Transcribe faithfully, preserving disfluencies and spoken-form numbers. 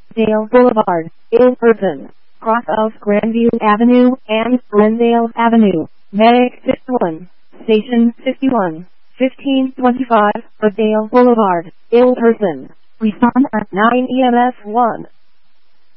Dale Boulevard, Ilperton, cross of Grandview Avenue and Glendale Avenue, Medic fifty-one, Station fifty-one, fifteen twenty-five, Dale Boulevard, Ilperton. Respond at nine E M S one.